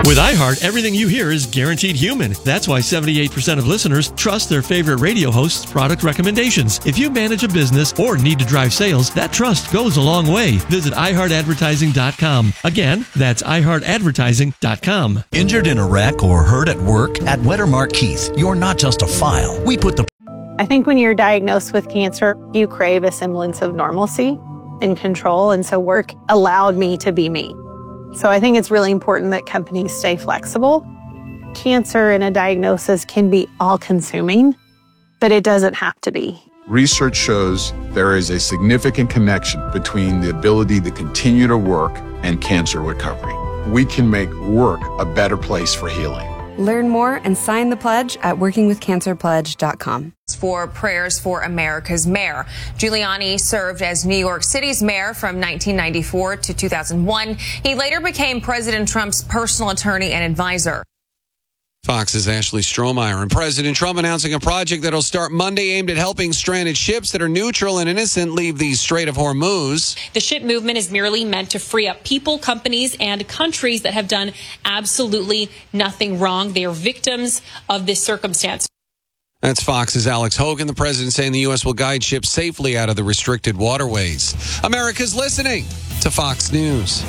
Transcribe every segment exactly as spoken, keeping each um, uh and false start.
With iHeart, everything you hear is guaranteed human. That's why seventy-eight percent of listeners trust their favorite radio host's product recommendations. If you manage a business or need to drive sales, that trust goes a long way. Visit i heart advertising dot com. Again, that's i heart advertising dot com. Injured in a wreck or hurt at work? At Wettermark Keith, you're not just a file. We put the... I think when you're diagnosed with cancer, you crave a semblance of normalcy and control, and so work allowed me to be me. So I think it's really important that companies stay flexible. Cancer and a diagnosis can be all-consuming, but it doesn't have to be. Research shows there is a significant connection between the ability to continue to work and cancer recovery. We can make work a better place for healing. Learn more and sign the pledge at working with cancer pledge dot com. For Prayers for America's mayor. Giuliani served as New York City's mayor from nineteen ninety-four to two thousand one. He later became President Trump's personal attorney and advisor. Fox's Ashley Strohmeyer. And President Trump announcing a project that'll start Monday aimed at helping stranded ships that are neutral and innocent leave the Strait of Hormuz. The ship movement is merely meant to free up people, companies, and countries that have done absolutely nothing wrong. They are victims of this circumstance. That's Fox's Alex Hogan, the president saying the U S will guide ships safely out of the restricted waterways. America's listening to Fox News.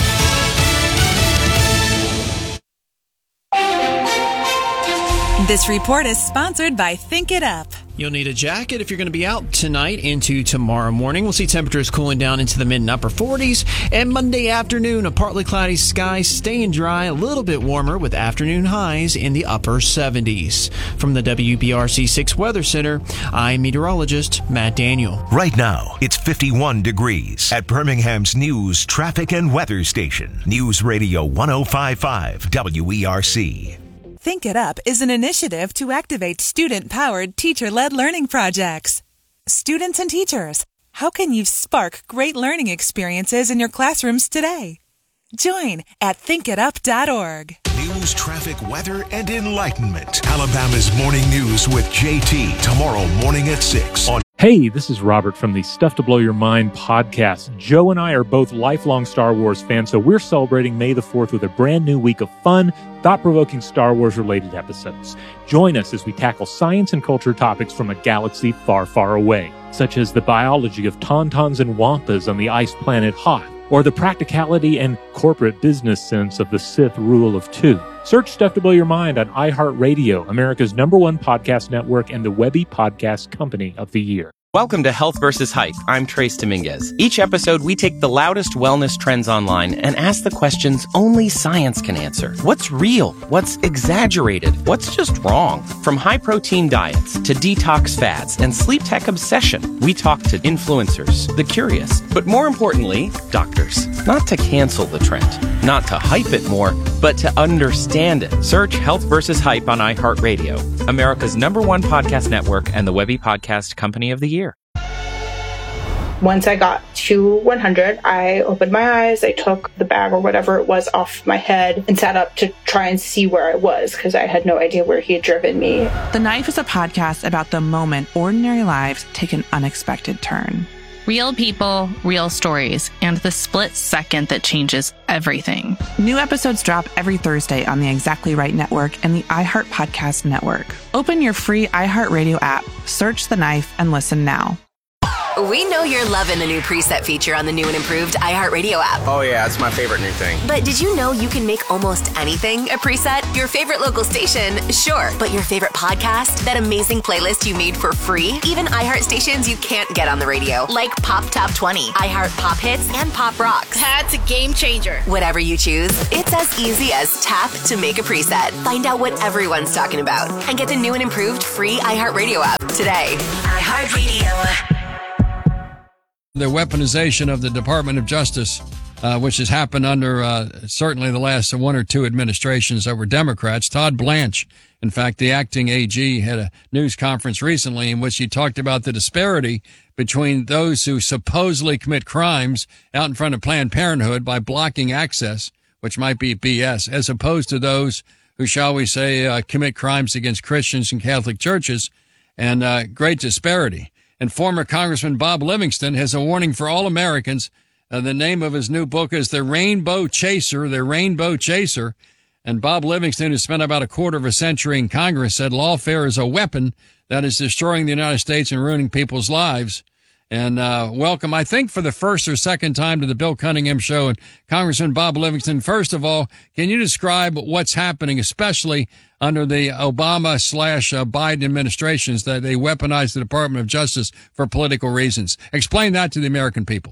This report is sponsored by Think It Up. You'll need a jacket if you're going to be out tonight into tomorrow morning. We'll see temperatures cooling down into the mid and upper forties. And Monday afternoon, a partly cloudy sky, staying dry, a little bit warmer with afternoon highs in the upper seventies. From the W B R C six Weather Center, I'm meteorologist Matt Daniel. Right now, it's fifty-one degrees at Birmingham's News, Traffic, and Weather Station. News Radio one oh five point five W E R C. Think It Up is an initiative to activate student-powered, teacher-led learning projects. Students and teachers, how can you spark great learning experiences in your classrooms today? Join at think it up dot org. News, traffic, weather, and enlightenment. Alabama's Morning News with J T tomorrow morning at six on. Hey, this is Robert from the Stuff to Blow Your Mind podcast. Joe and I are both lifelong Star Wars fans, so we're celebrating May the fourth with a brand new week of fun, thought-provoking Star Wars-related episodes. Join us as we tackle science and culture topics from a galaxy far, far away, such as the biology of tauntauns and wampas on the ice planet Hoth, or the practicality and corporate business sense of the Sith rule of two. Search Stuff to Blow Your Mind on iHeartRadio, America's number one podcast network and the Webby Podcast Company of the Year. Welcome to Health versus Hype. I'm Trace Dominguez. Each episode, we take the loudest wellness trends online and ask the questions only science can answer. What's real? What's exaggerated? What's just wrong? From high-protein diets to detox fads and sleep tech obsession, we talk to influencers, the curious, but more importantly, doctors. Not to cancel the trend, not to hype it more, but to understand it. Search Health versus Hype on iHeartRadio, America's number one podcast network and the Webby Podcast Company of the Year. Once I got to one hundred, I opened my eyes, I took the bag or whatever it was off my head and sat up to try and see where I was because I had no idea where he had driven me. The Knife is a podcast about the moment ordinary lives take an unexpected turn. Real people, real stories, and the split second that changes everything. New episodes drop every Thursday on the Exactly Right Network and the iHeart Podcast Network. Open your free iHeartRadio app, search The Knife, and listen now. We know you're loving the new preset feature on the new and improved iHeartRadio app. Oh yeah, it's my favorite new thing. But did you know you can make almost anything a preset? Your favorite local station, sure. But your favorite podcast? That amazing playlist you made for free? Even iHeart stations you can't get on the radio. Like Pop Top twenty, iHeart Pop Hits, and Pop Rocks. That's a game changer. Whatever you choose, it's as easy as tap to make a preset. Find out what everyone's talking about and get the new and improved free iHeartRadio app today. iHeartRadio. The weaponization of the Department of Justice, uh, which has happened under uh, certainly the last one or two administrations that were Democrats. Todd Blanche, in fact, the acting A G, had a news conference recently in which he talked about the disparity between those who supposedly commit crimes out in front of Planned Parenthood by blocking access, which might be B S, as opposed to those who, shall we say, uh, commit crimes against Christians and Catholic churches, and uh, great disparity. And former Congressman Bob Livingston has a warning for all Americans. Uh, the name of his new book is The Rainbow Chaser, The Rainbow Chaser. And Bob Livingston, who spent about a quarter of a century in Congress, said lawfare is a weapon that is destroying the United States and ruining people's lives. And uh, welcome, I think, for the first or second time to the Bill Cunningham Show. And Congressman Bob Livingston, first of all, can you describe what's happening, especially under the Obama slash uh, Biden administrations, that they weaponize the Department of Justice for political reasons? Explain that to the American people.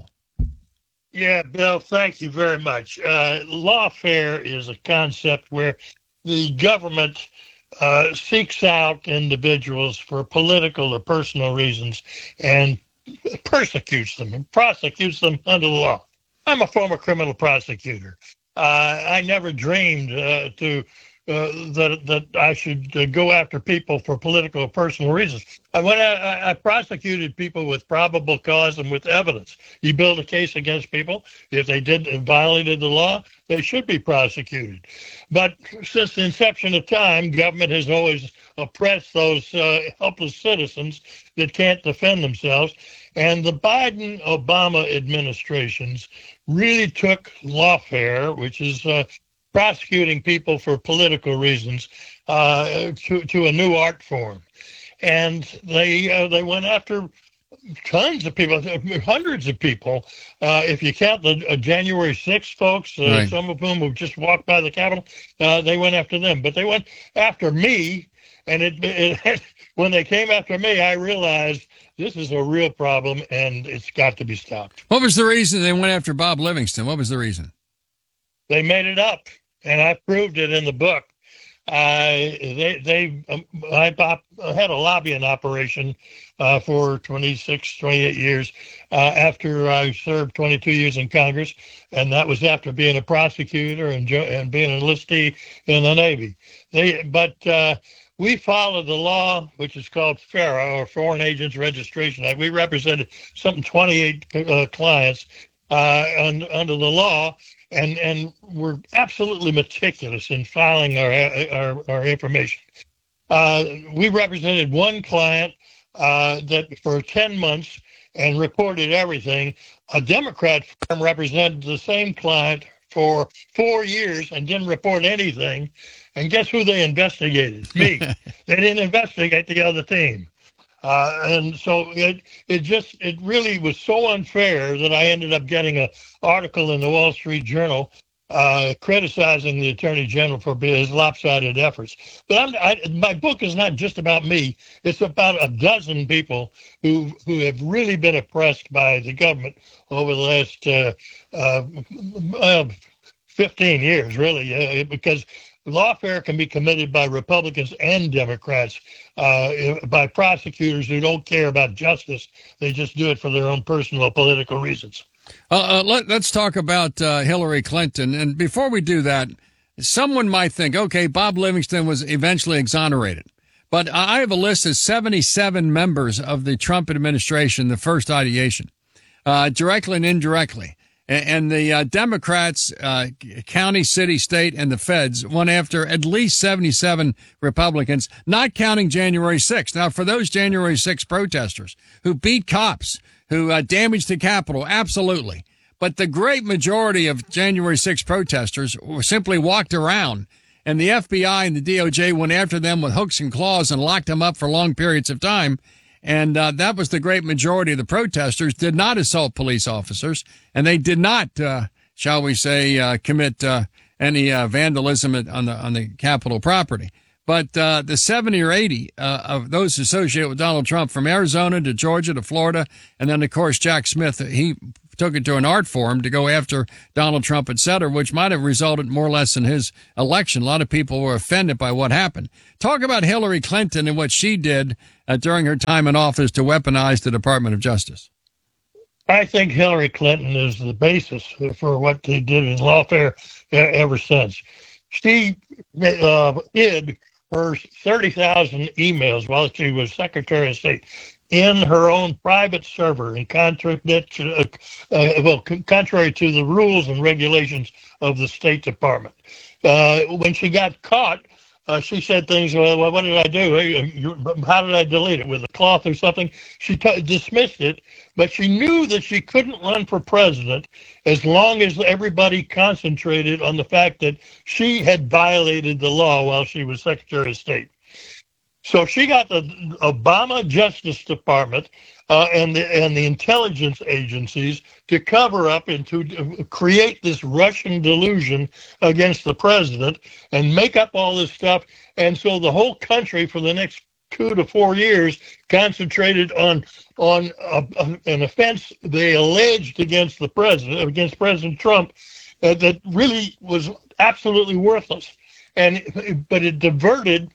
Yeah, Bill, thank you very much. Uh, lawfare is a concept where the government uh, seeks out individuals for political or personal reasons and persecutes them and prosecutes them under the law. I'm a former criminal prosecutor. Uh, I never dreamed uh, to uh, that that I should uh, go after people for political or personal reasons. I went. I, I prosecuted people with probable cause and with evidence. You build a case against people. If they did violated the law, they should be prosecuted. But since the inception of time, government has always oppressed those uh, helpless citizens that can't defend themselves. And the Biden-Obama administrations really took lawfare, which is uh, prosecuting people for political reasons, uh, to, to a new art form. And they uh, they went after tons of people, hundreds of people. Uh, if you count the uh, January sixth folks, uh, right. Some of whom have just walked by the Capitol, uh, they went after them. But they went after me, and it, it when they came after me, I realized this is a real problem, and it's got to be stopped. What was the reason they went after Bob Livingston? What was the reason? They made it up, and I proved it in the book. Uh, they, they, um, I op- had a lobbying operation uh, for twenty-six, twenty-eight years uh, after I served twenty-two years in Congress, and that was after being a prosecutor and, jo- and being an enlistee in the Navy. They, but uh, we followed the law, which is called FARA, or Foreign Agents Registration Act. We represented some twenty-eight uh, clients uh, un- under the law. And and we're absolutely meticulous in filing our our, our information. Uh, we represented one client uh, that for ten months and reported everything. A Democrat firm represented the same client for four years and didn't report anything. And guess who they investigated? Me. They didn't investigate the other team. Uh, and so it it just it really was so unfair that I ended up getting an article in the Wall Street Journal uh, criticizing the Attorney General for his lopsided efforts. But I'm, I, my book is not just about me. It's about a dozen people who who have really been oppressed by the government over the last uh, uh, uh, fifteen years, really, uh, because lawfare can be committed by Republicans and Democrats, uh, by prosecutors who don't care about justice. They just do it for their own personal political reasons. Uh, uh, let, let's talk about uh, Hillary Clinton. And before we do that, someone might think, okay, Bob Livingston was eventually exonerated. But I have a list of seventy-seven members of the Trump administration, the first ideation, uh, directly and indirectly. And the uh, Democrats, uh, county, city, state, and the feds went after at least seventy-seven Republicans, not counting January sixth. Now, for those January sixth protesters who beat cops, who uh, damaged the Capitol, absolutely. But the great majority of January sixth protesters simply walked around, and the F B I and the D O J went after them with hooks and claws and locked them up for long periods of time. And uh, that was the great majority of the protesters did not assault police officers, and they did not, uh, shall we say, uh, commit uh, any uh, vandalism on the on the Capitol property. But uh, the seventy or eighty uh, of those associated with Donald Trump, from Arizona to Georgia to Florida, and then, of course, Jack Smith, he took it to an art form to go after Donald Trump, et cetera, which might have resulted more or less in his election. A lot of people were offended by what happened. Talk about Hillary Clinton and what she did uh, during her time in office to weaponize the Department of Justice. I think Hillary Clinton is the basis for what they did in lawfare ever since. She uh, hid her thirty thousand emails while she was Secretary of State in her own private server, in contradiction, uh, uh, well, c- contrary to the rules and regulations of the State Department. Uh, when she got caught, Uh, she said things, well, what did I do? How did I delete it? With a cloth or something? She t- dismissed it, but she knew that she couldn't run for president as long as everybody concentrated on the fact that she had violated the law while she was Secretary of State. So she got the Obama Justice Department uh, and the and the intelligence agencies to cover up and to create this Russian delusion against the president and make up all this stuff. And so the whole country for the next two to four years concentrated on on a, a, an offense they alleged against the president, against President Trump, uh, that really was absolutely worthless. And but it diverted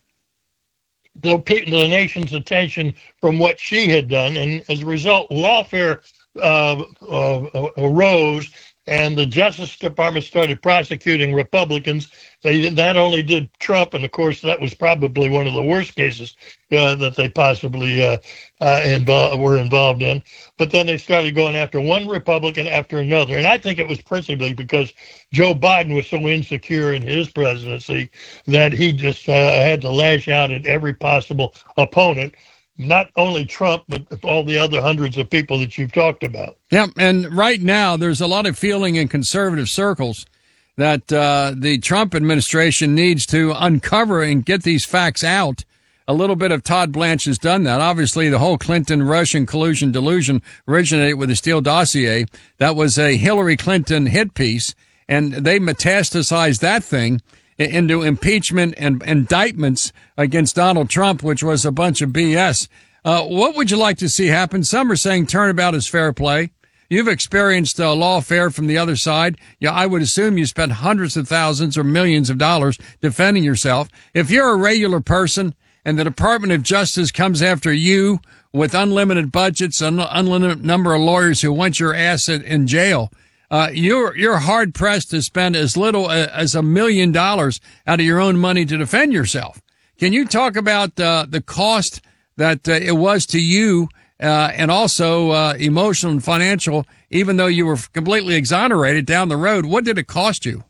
the, the nation's attention from what she had done, and as a result, lawfare uh, uh, arose, and the Justice Department started prosecuting Republicans. They not only did Trump, and of course that was probably one of the worst cases uh, that they possibly uh, uh, involved, were involved in, but then they started going after one Republican after another. And I think it was principally because Joe Biden was so insecure in his presidency that he just uh, had to lash out at every possible opponent. Not only Trump, but all the other hundreds of people that you've talked about. Yeah, and right now there's a lot of feeling in conservative circles that uh, the Trump administration needs to uncover and get these facts out. A little bit of Todd Blanche has done that. Obviously, the whole Clinton-Russian collusion delusion originated with the Steele dossier. That was a Hillary Clinton hit piece, and they metastasized that thing into impeachment and indictments against Donald Trump, which was a bunch of B S. Uh, what would you like to see happen? Some are saying turnabout is fair play. You've experienced uh, lawfare from the other side. Yeah, I would assume you spent hundreds of thousands or millions of dollars defending yourself. If you're a regular person and the Department of Justice comes after you with unlimited budgets, an unlimited number of lawyers who want your ass in jail, Uh, you're, you're hard pressed to spend as little as a million dollars out of your own money to defend yourself. Can you talk about, uh, the cost that uh, it was to you, uh, and also, uh, emotional and financial, even though you were completely exonerated down the road? What did it cost you?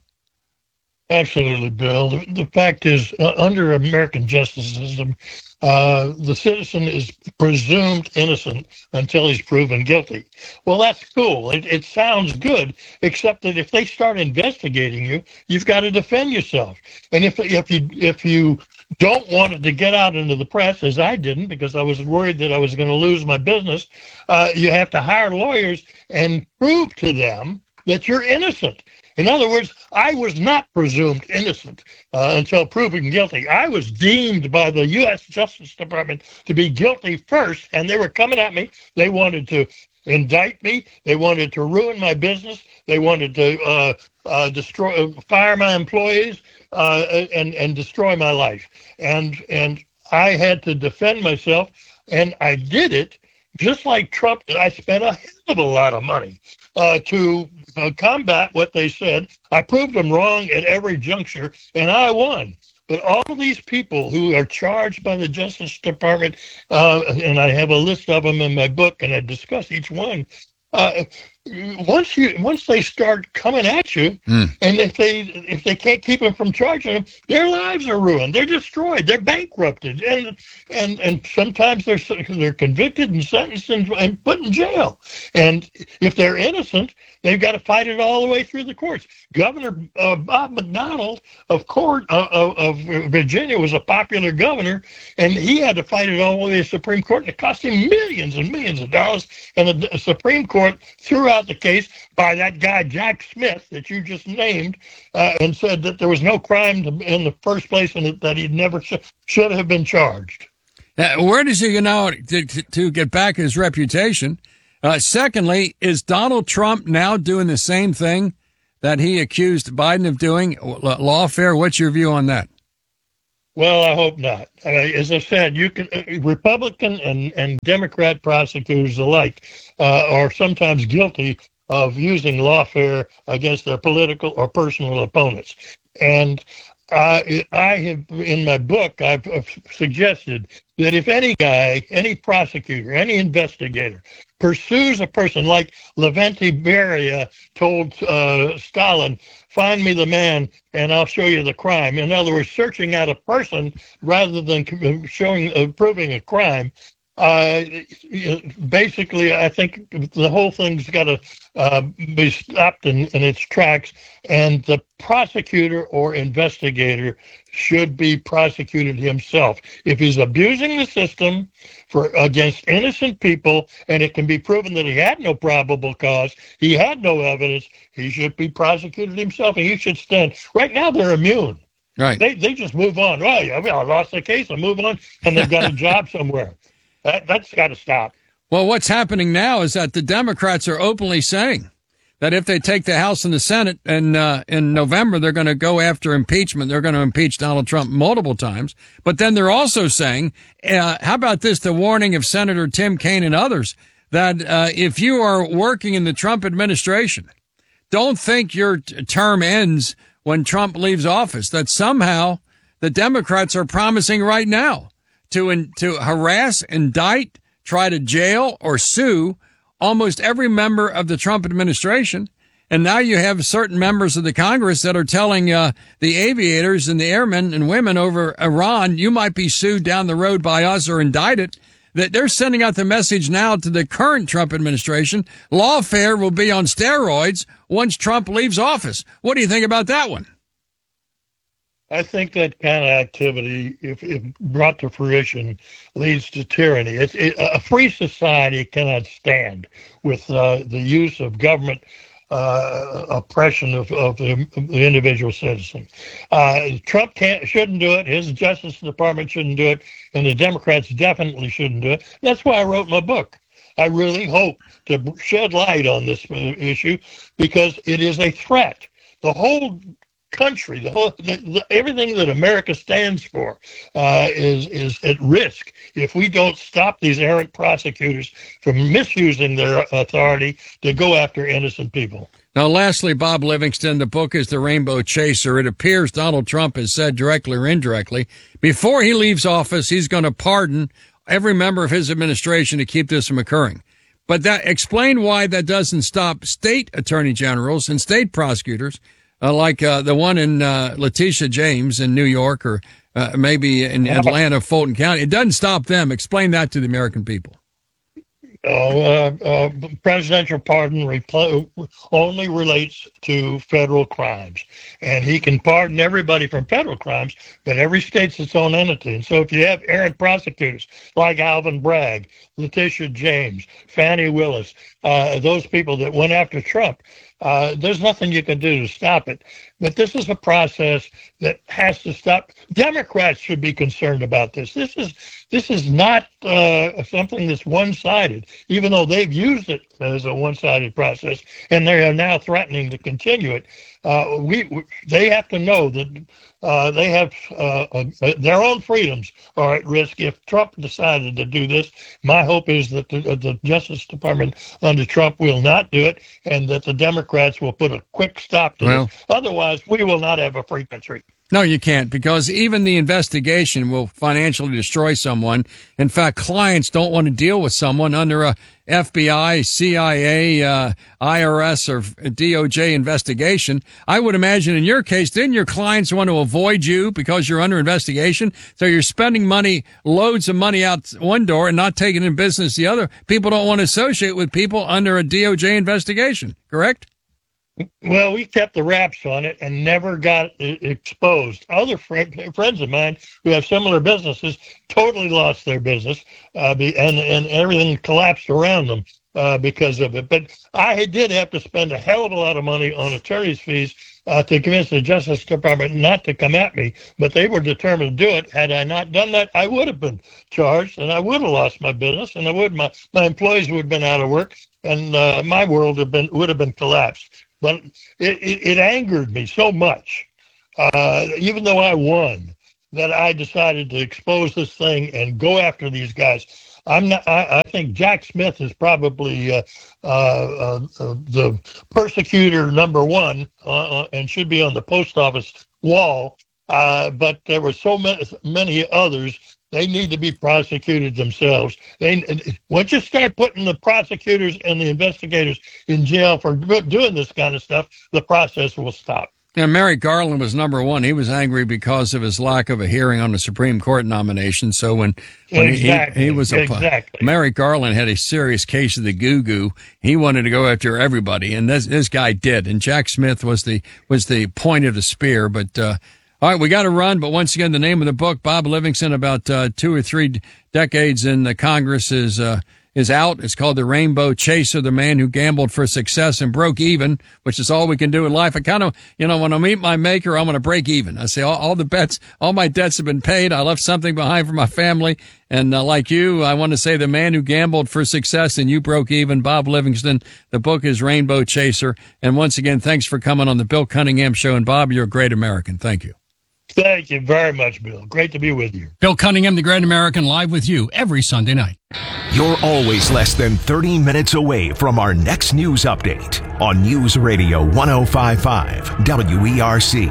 Absolutely, Bill. The, the fact is, uh, under American justice system, Uh, the citizen is presumed innocent until he's proven guilty. Well, that's cool. It, it sounds good, except that if they start investigating you, you've got to defend yourself. And if if you if you don't want it to get out into the press, as I didn't, because I was worried that I was going to lose my business, uh, you have to hire lawyers and prove to them that you're innocent. In other words, I was not presumed innocent uh, until proven guilty. I was deemed by the U S Justice Department to be guilty first, and they were coming at me. They wanted to indict me. They wanted to ruin my business. They wanted to uh, uh, destroy, fire my employees, uh, and and destroy my life. And and I had to defend myself, and I did it just like Trump did. I spent a hell of a lot of money uh, to uh, combat what they said. I proved them wrong at every juncture, and I won. But all of these people who are charged by the Justice Department, uh, and I have a list of them in my book, and I discuss each one. Uh, once you, once they start coming at you, mm. and if they if they can't keep them from charging them, their lives are ruined. They're destroyed. They're bankrupted, and and and sometimes they're they're convicted and sentenced and, and put in jail. And if they're innocent, they've got to fight it all the way through the courts. Governor uh, Bob McDonnell of court uh, of, of Virginia was a popular governor, and he had to fight it all the way to the Supreme Court, and it cost him millions and millions of dollars. And the Supreme Court threw out the case by that guy Jack Smith that you just named, uh, and said that there was no crime to, in the first place, and that he never sh- should have been charged. Uh, where does he now to, to get back his reputation? Uh, secondly, is Donald Trump now doing the same thing that he accused Biden of doing? Lawfare, what's your view on that? Well, I hope not. Uh, as I said, you can uh, Republican and, and Democrat prosecutors alike uh, are sometimes guilty of using lawfare against their political or personal opponents. And uh, I have, in my book, I've, I've suggested that if any guy, any prosecutor, any investigator pursues a person like Lavrenti Beria told uh, Stalin, find me the man and I'll show you the crime. In other words, searching out a person rather than showing, uh, proving a crime. Uh, basically, I think the whole thing's got to uh, be stopped in, in its tracks, and the prosecutor or investigator should be prosecuted himself. If he's abusing the system for against innocent people, and it can be proven that he had no probable cause, he had no evidence, he should be prosecuted himself, and he should stand. Right now, they're immune. Right. They they just move on. Well, yeah, I lost the case, I move on, and they've got a job somewhere. That, that's got to stop. Well, what's happening now is that the Democrats are openly saying that if they take the House and the Senate and uh, in November, they're going to go after impeachment. They're going to impeach Donald Trump multiple times. But then they're also saying, uh, how about this, the warning of Senator Tim Kaine and others, that uh, if you are working in the Trump administration, don't think your t- term ends when Trump leaves office, that somehow the Democrats are promising right now to in, to harass, indict, try to jail or sue almost every member of the Trump administration. And now you have certain members of the Congress that are telling uh, the aviators and the airmen and women over Iran, you might be sued down the road by us or indicted. That they're sending out the message now to the current Trump administration, lawfare will be on steroids once Trump leaves office. What do you think about that one? I think that kind of activity, if, if brought to fruition, leads to tyranny. It's, it, a free society cannot stand with uh, the use of government uh, oppression of, of, the, of the individual citizen. Uh, Trump can't, shouldn't do it. His Justice Department shouldn't do it, and the Democrats definitely shouldn't do it. That's why I wrote my book. I really hope to shed light on this issue because it is a threat. The whole country, the whole, the, the, everything that America stands for uh, is is at risk if we don't stop these errant prosecutors from misusing their authority to go after innocent people. Now, lastly, Bob Livingston, the book is The Rainbow Chaser. It appears Donald Trump has said directly or indirectly, before he leaves office, he's going to pardon every member of his administration to keep this from occurring. But that explain why that doesn't stop state attorney generals and state prosecutors Uh, like uh, the one in uh, Letitia James in New York or uh, maybe in Atlanta, Fulton County. It doesn't stop them. Explain that to the American people. Uh, uh, presidential pardon repl- only relates to federal crimes. And he can pardon everybody from federal crimes, but every state's its own entity. And so if you have errant prosecutors like Alvin Bragg, Letitia James, Fannie Willis, uh, those people that went after Trump, Uh, there's nothing you can do to stop it. But this is a process that has to stop. Democrats should be concerned about this. This is this is not uh, something that's one-sided, even though they've used it as a one-sided process, and they are now threatening to continue it. Uh, we, we they have to know that uh, they have uh, uh, their own freedoms are at risk if Trump decided to do this. My hope is that the, uh, the Justice Department under Trump will not do it, and that the Democrats will put a quick stop to well, this. Otherwise, we will not have a free country. No, you can't, because even the investigation will financially destroy someone. In fact, clients don't want to deal with someone under a F B I, C I A, uh, I R S, or D O J investigation. I would imagine in your case, didn't your clients want to avoid you because you're under investigation? So you're spending money, loads of money out one door and not taking in business the other. People don't want to associate with people under a D O J investigation, correct? Well, we kept the wraps on it and never got exposed. Other friend, friends of mine who have similar businesses totally lost their business, uh, and, and everything collapsed around them uh, because of it. But I did have to spend a hell of a lot of money on attorney's fees uh, to convince the Justice Department not to come at me, but they were determined to do it. Had I not done that, I would have been charged, and I would have lost my business, and I would my my employees would have been out of work, and uh, my world have been would have been collapsed. But it, it, it angered me so much, uh, even though I won, that I decided to expose this thing and go after these guys. I'm not. I, I think Jack Smith is probably uh, uh, uh, the persecutor number one, uh, and should be on the post office wall uh, but there were so many, many others. They need to be prosecuted themselves. They, once you start putting the prosecutors and the investigators in jail for doing this kind of stuff, the process will stop. Yeah, Merrick Garland was number one. He was angry because of his lack of a hearing on the Supreme Court nomination. So when, when exactly. he, he was a, exactly. Merrick Garland had a serious case of the goo-goo. He wanted to go after everybody, and this this guy did. And Jack Smith was the was the point of the spear. But uh, all right, we got to run. But once again, the name of the book, Bob Livingston, about uh, two or three decades in the Congress, is uh, is out. It's called The Rainbow Chaser, the man who gambled for success and broke even, which is all we can do in life. I kind of, you know, when I meet my maker, I'm going to break even. I say all, all the bets, all my debts have been paid. I left something behind for my family. And uh, like you, I want to say the man who gambled for success and you broke even, Bob Livingston. The book is Rainbow Chaser. And once again, thanks for coming on the Bill Cunningham Show. And Bob, you're a great American. Thank you. Thank you very much, Bill. Great to be with you. Bill Cunningham, the Great American, live with you every Sunday night. You're always less than thirty minutes away from our next news update on News Radio ten fifty-five W E R C.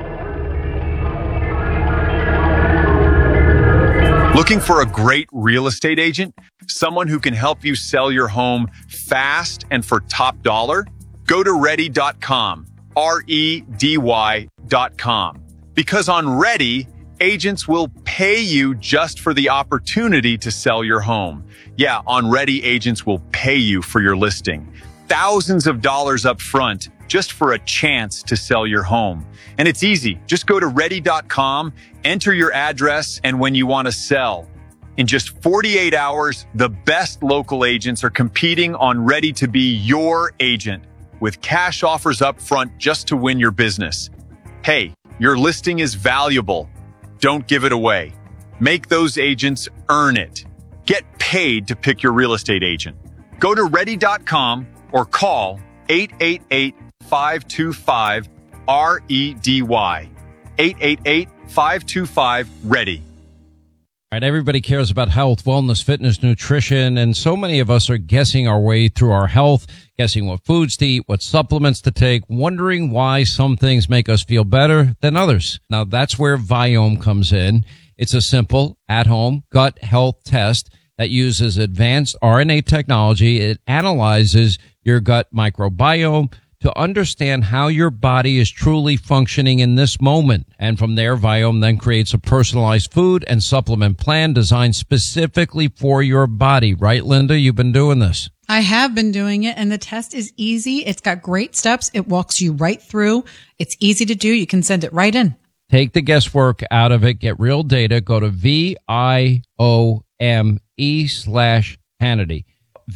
Looking for a great real estate agent? Someone who can help you sell your home fast and for top dollar? Go to ready dot com, R E D Y dot com. Because on Ready, agents will pay you just for the opportunity to sell your home. Yeah, on Ready, agents will pay you for your listing. Thousands of dollars up front just for a chance to sell your home. And it's easy. Just go to ready dot com, enter your address, and when you want to sell. In just forty-eight hours, the best local agents are competing on Ready to be your agent with cash offers up front just to win your business. Hey, your listing is valuable. Don't give it away. Make those agents earn it. Get paid to pick your real estate agent. Go to ready dot com or call eight eight eight, five two five, R E D Y. eight eight eight, five two five, READY. All right, everybody cares about health, wellness, fitness, nutrition, and so many of us are guessing our way through our health, guessing what foods to eat, what supplements to take, wondering why some things make us feel better than others. Now, that's where Viome comes in. It's a simple, at-home gut health test that uses advanced R N A technology. It analyzes your gut microbiome to understand how your body is truly functioning in this moment. And from there, Viome then creates a personalized food and supplement plan designed specifically for your body. Right, Linda? You've been doing this. I have been doing it, and the test is easy. It's got great steps. It walks you right through. It's easy to do. You can send it right in. Take the guesswork out of it. Get real data. Go to V I O M E slash Hannity.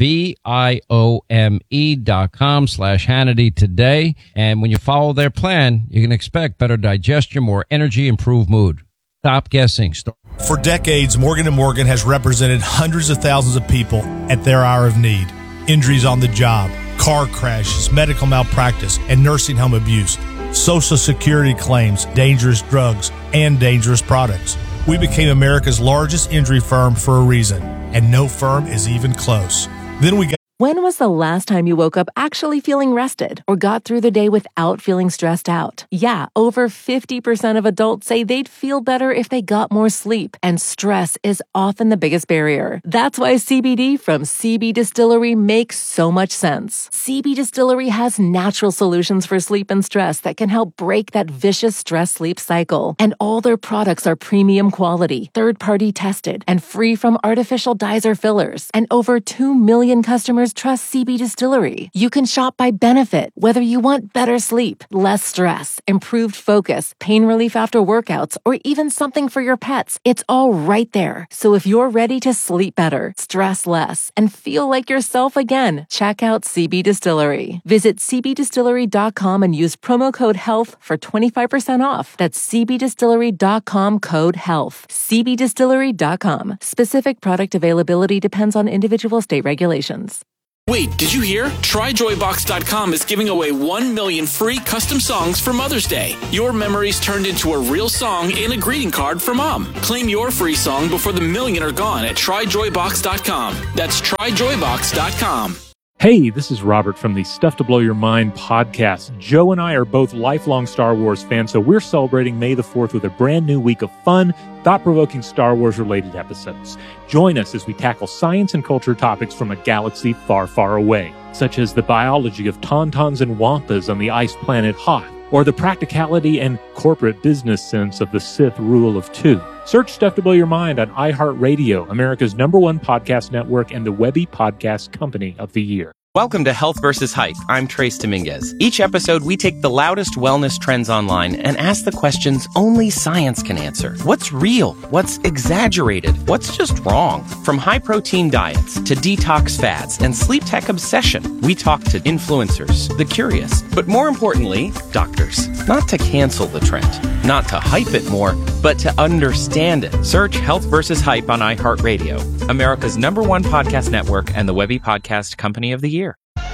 V-I-O-M-E dot com slash Hannity today. And when you follow their plan, you can expect better digestion, more energy, improved mood. Stop guessing. For decades, Morgan and Morgan has represented hundreds of thousands of people at their hour of need. Injuries on the job, car crashes, medical malpractice, and nursing home abuse, Social Security claims, dangerous drugs, and dangerous products. We became America's largest injury firm for a reason, and no firm is even close. Then we got. When was the last time you woke up actually feeling rested or got through the day without feeling stressed out? Yeah, over fifty percent of adults say they'd feel better if they got more sleep, and stress is often the biggest barrier. That's why C B D from C B Distillery makes so much sense. C B Distillery has natural solutions for sleep and stress that can help break that vicious stress-sleep cycle. And all their products are premium quality, third-party tested, and free from artificial dyes or fillers. And over two million customers trust C B Distillery. You can shop by benefit, whether you want better sleep, less stress, improved focus, pain relief after workouts, or even something for your pets. It's all right there. So if you're ready to sleep better, stress less, and feel like yourself again, check out C B Distillery. Visit C B distillery dot com and use promo code HEALTH for twenty-five percent off. That's C B distillery dot com code HEALTH. C B distillery dot com. Specific product availability depends on individual state regulations. Wait, did you hear? Try joy box dot com is giving away one million free custom songs for Mother's Day. Your memories turned into a real song and a greeting card for Mom. Claim your free song before the million are gone at try joy box dot com. That's try joy box dot com. Hey, this is Robert from the Stuff to Blow Your Mind podcast. Joe and I are both lifelong Star Wars fans, so we're celebrating May the fourth with a brand new week of fun, thought-provoking Star Wars-related episodes. Join us as we tackle science and culture topics from a galaxy far, far away, such as the biology of tauntauns and wampas on the ice planet Hoth, or the practicality and corporate business sense of the Sith rule of two. Search Stuff to Blow Your Mind on iHeartRadio, America's number one podcast network and the Webby Podcast Company of the Year. Welcome to Health versus Hype. I'm Trace Dominguez. Each episode, we take the loudest wellness trends online and ask the questions only science can answer. What's real? What's exaggerated? What's just wrong? From high-protein diets to detox fads and sleep tech obsession, we talk to influencers, the curious, but more importantly, doctors. Not to cancel the trend, not to hype it more, but to understand it. Search Health versus Hype on iHeartRadio, America's number one podcast network and the Webby Podcast Company of the Year.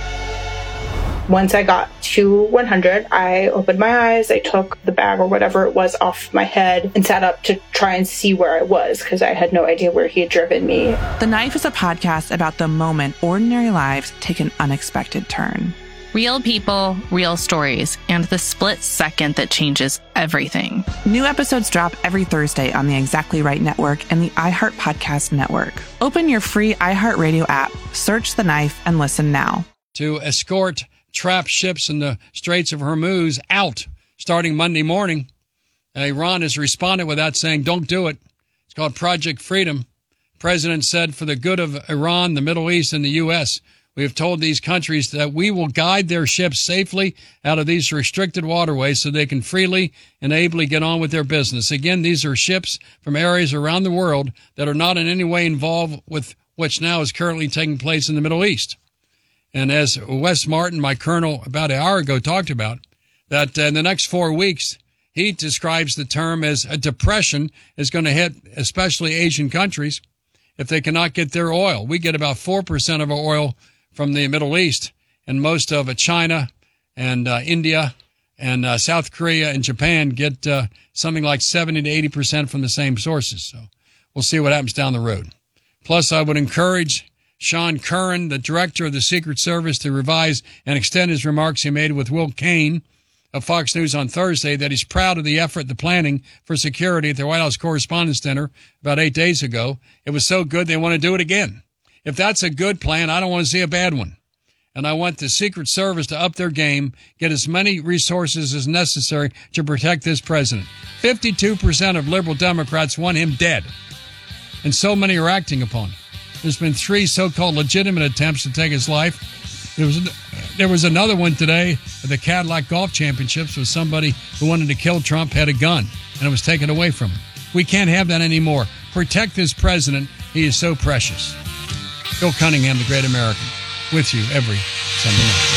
Once I got to one hundred, I opened my eyes, I took the bag or whatever it was off my head and sat up to try and see where I was because I had no idea where he had driven me. The Knife is a podcast about the moment ordinary lives take an unexpected turn. Real people, real stories, and the split second that changes everything. New episodes drop every Thursday on the Exactly Right Network and the iHeart Podcast Network. Open your free iHeartRadio app, search The Knife, and listen now. To escort trapped ships in the Straits of Hormuz out starting Monday morning. Iran has responded with that, saying, don't do it. It's called Project Freedom. The president said, for the good of Iran, the Middle East, and the U S, we have told these countries that we will guide their ships safely out of these restricted waterways so they can freely and ably get on with their business. Again, these are ships from areas around the world that are not in any way involved with which now is currently taking place in the Middle East. And as Wes Martin, my colonel, about an hour ago talked about, that in the next four weeks, he describes the term as a depression is going to hit especially Asian countries if they cannot get their oil. We get about four percent of our oil from the Middle East, and most of uh, China and uh, India and uh, South Korea and Japan get uh, something like seventy to eighty percent from the same sources. So we'll see what happens down the road. Plus, I would encourage Sean Curran, the director of the Secret Service, to revise and extend his remarks he made with Will Cain of Fox News on Thursday, that he's proud of the effort, the planning for security at the White House Correspondents' Dinner about eight days ago. It was so good they want to do it again. If that's a good plan, I don't want to see a bad one. And I want the Secret Service to up their game, get as many resources as necessary to protect this president. fifty-two percent of liberal Democrats want him dead, and so many are acting upon it. There's been three so-called legitimate attempts to take his life. There was there was another one today at the Cadillac Golf Championships with somebody who wanted to kill Trump, had a gun, and it was taken away from him. We can't have that anymore. Protect this president. He is so precious. Bill Cunningham, the Great American, with you every Sunday night.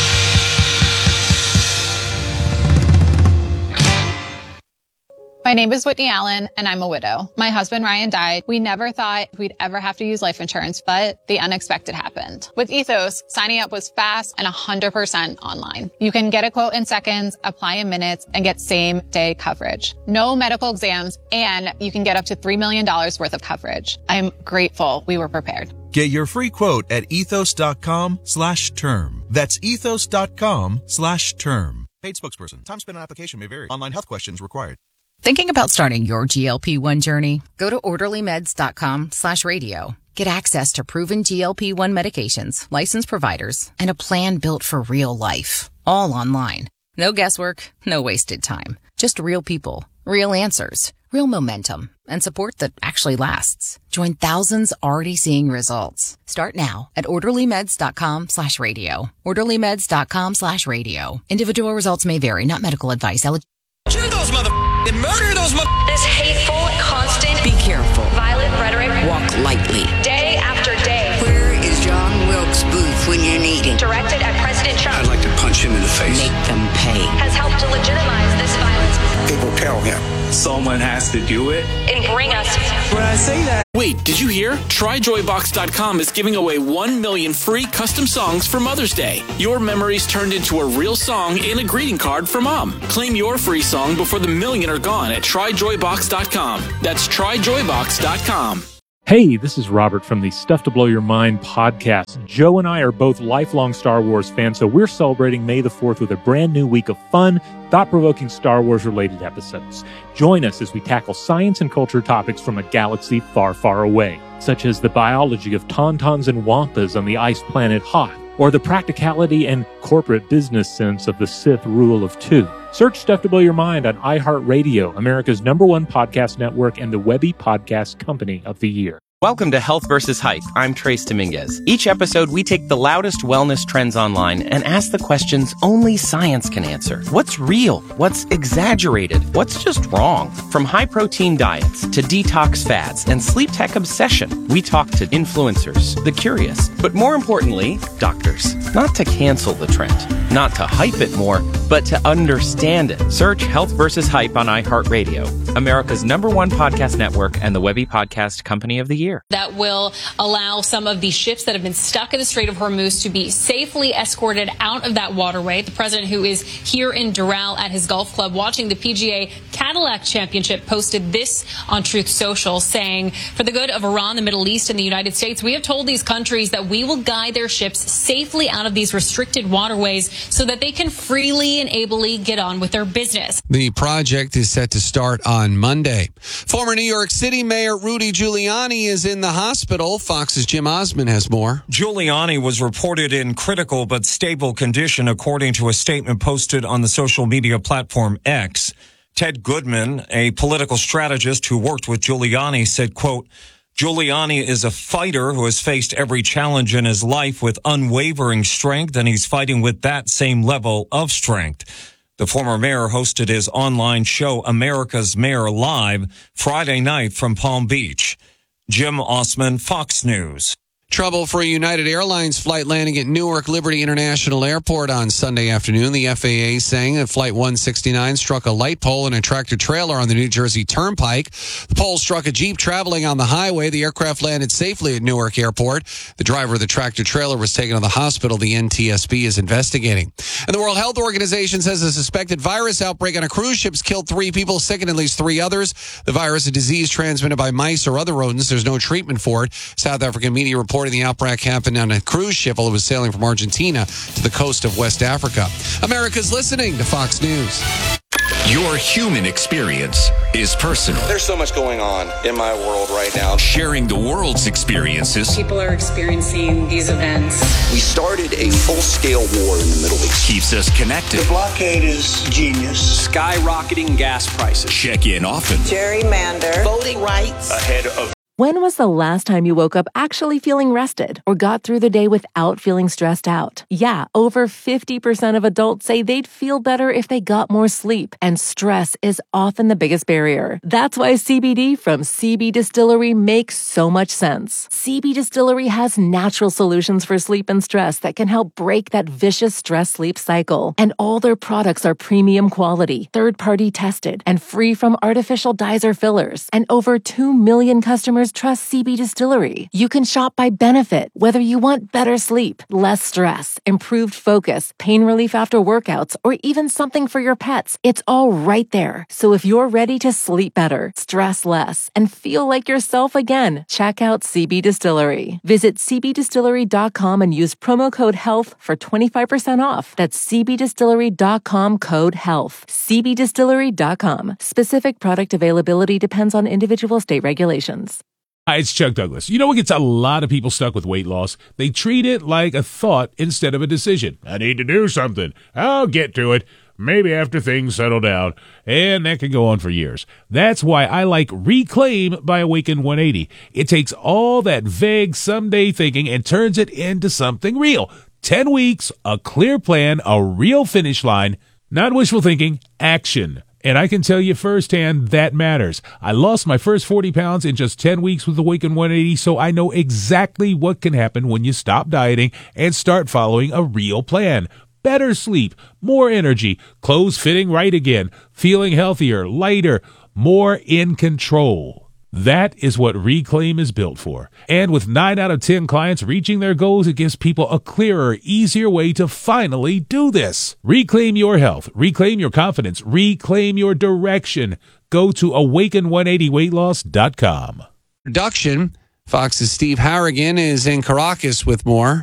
My name is Whitney Allen, and I'm a widow. My husband, Ryan, died. We never thought we'd ever have to use life insurance, but the unexpected happened. With Ethos, signing up was fast and one hundred percent online. You can get a quote in seconds, apply in minutes, and get same-day coverage. No medical exams, and you can get up to three million dollars worth of coverage. I'm grateful we were prepared. Get your free quote at ethos.com slash term. That's ethos.com slash term. Paid spokesperson. Time spent on application may vary. Online health questions required. Thinking about starting your G L P one journey? Go to orderlymeds.com slash radio. Get access to proven G L P one medications, licensed providers, and a plan built for real life. All online. No guesswork, no wasted time. Just real people, real answers, real momentum, and support that actually lasts. Join thousands already seeing results. Start now at orderlymeds.com slash radio. orderlymeds.com slash radio. Individual results may vary, not medical advice. Elig- Shoot those mother and murder those mother. This hateful, constant, be careful, violent rhetoric. Walk lightly. Day after day. Where is John Wilkes Booth when you need him? Directed at President Trump. I'd like to punch him in the face. Make them pay. Has helped to legitimize this violence. People tell him. Someone has to do it. And bring us. When I say that. Wait, did you hear? try joy box dot com is giving away one million free custom songs for Mother's Day. Your memories turned into a real song in a greeting card for Mom. Claim your free song before the million are gone at try joy box dot com. That's try joy box dot com. Hey, this is Robert from the Stuff to Blow Your Mind podcast. Joe and I are both lifelong Star Wars fans, so we're celebrating May the fourth with a brand new week of fun, thought-provoking Star Wars-related episodes. Join us as we tackle science and culture topics from a galaxy far, far away, such as the biology of tauntauns and wampas on the ice planet Hoth, or the practicality and corporate business sense of the Sith rule of two. Search Stuff to Blow Your Mind on iHeartRadio, America's number one podcast network and the Webby Podcast Company of the Year. Welcome to Health versus Hype. I'm Trace Dominguez. Each episode, we take the loudest wellness trends online and ask the questions only science can answer. What's real? What's exaggerated? What's just wrong? From high-protein diets to detox fads and sleep tech obsession, we talk to influencers, the curious, but more importantly, doctors. Not to cancel the trend, not to hype it more, but to understand it. Search Health versus Hype on iHeartRadio, America's number one podcast network and the Webby Podcast Company of the Year. That will allow some of the ships that have been stuck in the Strait of Hormuz to be safely escorted out of that waterway. The president, who is here in Doral at his golf club watching the P G A Cadillac Championship, posted this on Truth Social, saying, "For the good of Iran, the Middle East, and the United States, we have told these countries that we will guide their ships safely out of these restricted waterways so that they can freely and ably get on with their business." The project is set to start on Monday. Former New York City Mayor Rudy Giuliani is in the hospital. Fox's Jim Osmond has more. Giuliani was reported in critical but stable condition, according to a statement posted on the social media platform X. Ted Goodman, a political strategist who worked with Giuliani, said, quote, "Giuliani is a fighter who has faced every challenge in his life with unwavering strength, and he's fighting with that same level of strength." The former mayor hosted his online show, America's Mayor Live, Friday night from Palm Beach. Jim Osman, Fox News. Trouble for a United Airlines flight landing at Newark Liberty International Airport on Sunday afternoon. The F A A saying that Flight one sixty-nine struck a light pole and a tractor trailer on the New Jersey Turnpike. The pole struck a Jeep traveling on the highway. The aircraft landed safely at Newark Airport. The driver of the tractor trailer was taken to the hospital. The N T S B is investigating. And the World Health Organization says a suspected virus outbreak on a cruise ship has killed three people, sickened at least three others. The virus, a disease transmitted by mice or other rodents. There's no treatment for it. South African media report the outbreak happened on a cruise ship while it was sailing from Argentina to the coast of West Africa. America's listening to Fox News. Your human experience is personal. There's so much going on in my world right now. Sharing the world's experiences. People are experiencing these events. We started a full-scale war in the Middle East. Keeps us connected. The blockade is genius. Skyrocketing gas prices. Check in often. Gerrymander. Voting rights. Ahead of. When was the last time you woke up actually feeling rested or got through the day without feeling stressed out? Yeah, over fifty percent of adults say they'd feel better if they got more sleep, and stress is often the biggest barrier. That's why C B D from C B Distillery makes so much sense. C B Distillery has natural solutions for sleep and stress that can help break that vicious stress-sleep cycle. And all their products are premium quality, third-party tested, and free from artificial dyes or fillers. And over two million customers trust C B Distillery. You can shop by benefit, whether you want better sleep, less stress, improved focus, pain relief after workouts, or even something for your pets. It's all right there. So if you're ready to sleep better, stress less, and feel like yourself again, check out C B Distillery. Visit c b distillery dot com and use promo code HEALTH for twenty-five percent off. That's c b distillery dot com code HEALTH. c b distillery dot com. Specific product availability depends on individual state regulations. Hi, it's Chuck Douglas. You know what gets a lot of people stuck with weight loss? They treat it like a thought instead of a decision. I need to do something. I'll get to it. Maybe after things settle down. And that can go on for years. That's why I like Reclaim by Awaken one eighty. It takes all that vague someday thinking and turns it into something real. Ten weeks, a clear plan, a real finish line. Not wishful thinking, action. And I can tell you firsthand that matters. I lost my first forty pounds in just ten weeks with Awaken one eighty, so I know exactly what can happen when you stop dieting and start following a real plan. Better sleep, more energy, clothes fitting right again, feeling healthier, lighter, more in control. That is what Reclaim is built for. And with nine out of ten clients reaching their goals, it gives people a clearer, easier way to finally do this. Reclaim your health. Reclaim your confidence. Reclaim your direction. Go to awaken one eighty weight loss dot com. Production Fox's Steve Harrigan is in Caracas with more.